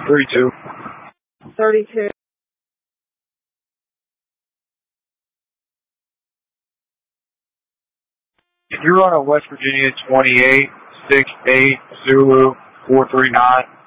32. 32. If you're on a West Virginia 28, 68, Zulu, 439.